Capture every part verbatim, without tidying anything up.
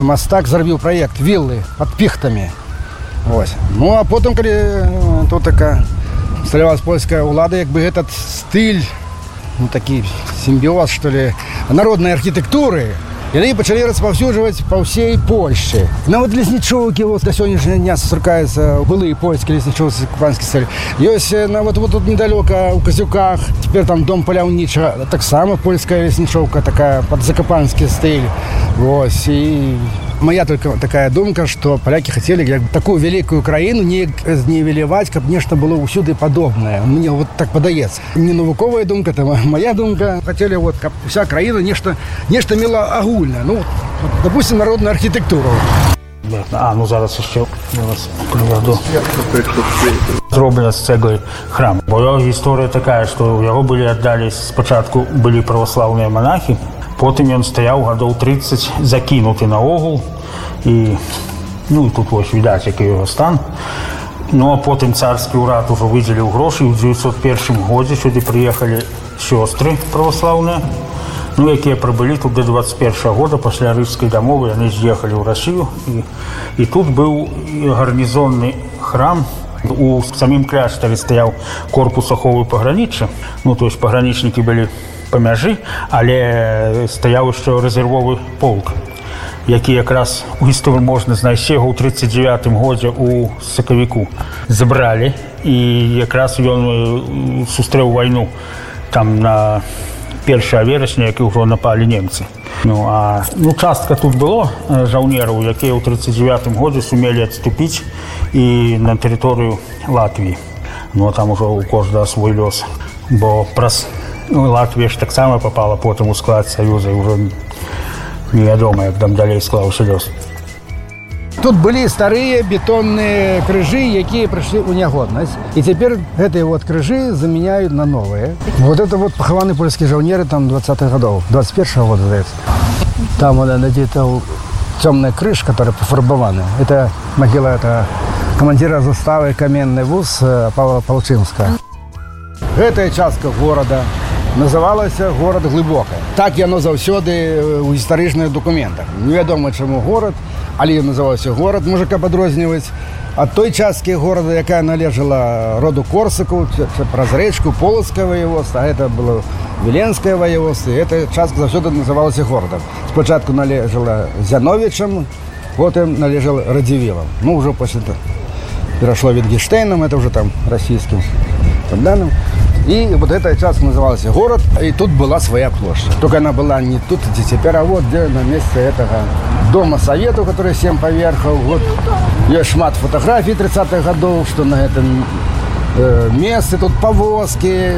Мастак зрабіў праект виллы под піхтамі. Ось. Ну а потым, калі тут такая усталявалась польская ўлада, як бы этот стыль, ну такі сімбіоз, што ли, народнай архітэктуры, яны пачалі распаўсюджваць па ўсей Польшчы. Нават леснічоўкі вот, да сённяшняга дня сустракаюцца былыя польскія леснічоўцы кубанскіх стыль. Ёсць нават вот тут недалёка у Казюках, цяпер там дом паляўнічага, таксама польская леснічоўка, такая пад закапанскі стыль. Вось, і моя только такая думка, што палякі хацелі як такую вялікую краіну неяк знівеляваць, каб нешта было ўсюды падобнае. Мне вот так падаецца. Не навуковая думка, это моя думка. Хацелі вот, каб уся краіна нешта нешта мела агульнае. Ну, допустим, народную архітэктуру. А, ну зараз ще я вас приведу. Зроблена з цегли храм. Бо його історія така, що його були віддали спочатку були православні монахи, потім він стояв гадов тридцять закинутий на огул. І, ну, і тут ось видать, який його стан. Ну, а потім царський уряд уже виділив гроші. У дев'ятсот першому годі сюди приїхали сестри православні, ну, які прибули тут до двадцять першого года, після Ризької домови, вони з'їхали в Росію. І, і тут був гарнізонний храм. У самім кляштарі стояв корпус ахової пограниччя. Ну, тобто пограничники були по межі, але стояв ще резервовий полк, який якраз у історії можна знайти його у тридцять дев'ятому годі у Соковіку. Забрали, і якраз він зустрів війну там на першого вересня, які вже напали німці. Ну, а ну, частка тут було жовнерів, які у тридцять дев'ятому годі суміли відступити і на територію Латвії. Ну, а там вже у кожного свій льос. Бо прос... ну, Латвія ж так само попала потім у склад Союзу, і вже невідомо, як там далі склався льос. Тут былі старыя бетонныя крыжы, якія прыйшлі ў нягоднасць. І цяпер гэтыя вот крыжы заменяют на новыя. Вот это вот пахаваны польскія жаўнеры там двадцатых годов, двадцать первого года, здаецца. Там вот где-то темный крыж, который пофарбованы. Это могила это командира заставы каменный вуз Павла Палчынска. Гэтая частка города называлася город Глыбока. Так яно заўсёды ў гістарычных документах. Невядома чаму город, але ён называўся город, можа каб адрозніваць ад той часткі горада, якая належала роду Корсакаў, праз рэчку Полацкае воеводства, а гэта было Віленскае воеводство, і эта частка заўсёды называлася горадам. Спачатку належала Зяновічам, потым належала Радзівілам. Ну, ўжо пасля перашло Вітгенштейнам, это уже там расійскім данным. И вот эта часть называлась город, и тут была своя площадь. Только она была не тут, где теперь, а вот где на месте этого дома Советов, который семь поверхов. Вот есть шмат фотографий тридцатых годов, что на этом э, месте тут повозки,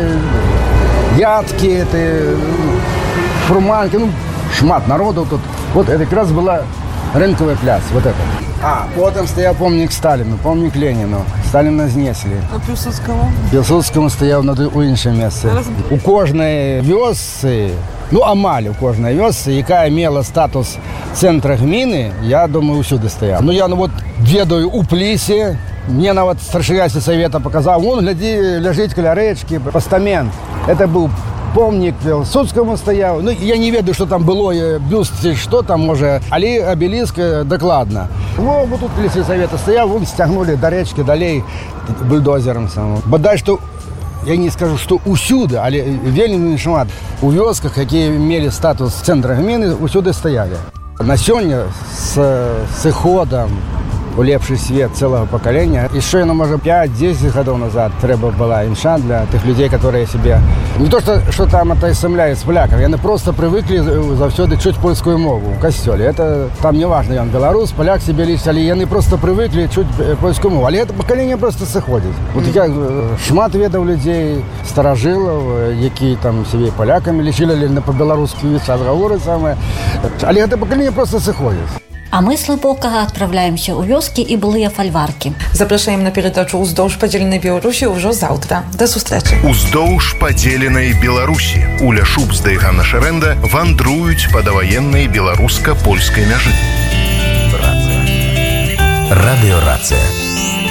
ядки, это, фурманки, ну, шмат народу тут. Вот это как раз была рынковая пляц, вот это. А, потом стоял помник Сталину, помник Ленину. Сталина знесли. А Пілсудському? Пілсудському стояв на у іншому місці. У кожної вёсцы, ну амаль у кожної вёсцы, яка мела статус центра гміни, я думаю, усюди стояв. Ну я ну вот ведаю у Плісі, мне нават старшина совета показав, вон, гляди, лежить каля речки, постамент. Это был помник Пілсудському стояв. Ну, я не ведаю, що там було, бюст, що там, може, але обеліск докладно. Ну, вот тут лісі совета стояв, вон стягнули до речки, далей бульдозером самим. Бодай, що, я не скажу, що усюди, але вельми шмат у вёсках, які мали статус центра гміни, усюди стояли. На сёння з сыходом у лепший свет целого поколения. Еще, ну, может, пять-десять годов назад треба была інша для тих людей, которые себе... Не то, что, что там отосамляют с поляков, они просто привыкли завсёды чуть польскую мову в костеле. Это там не важно, он белорус, поляк себе лично, але они просто привыкли чуть польскую мову. Але это поколение просто сыходит. Вот я шмат ведаў людей, старожилов, які там себе поляками лечили, или по-белорусски разговоры самые. Але это поколение просто сыходит. А мы з Глыбокага адпраўляемся ў вёскі і былыя фальваркі. Запрашаем на перадачу «Уздоўж падзеленай Беларусі» ўжо заўтра. Да сустрэчы. «Уздоўж падзеленай Беларусі». Уля Шубсда і Ганна Шарэнда вандруюць па даваеннай беларуска-польскай мяжы. Радыё Рацыя.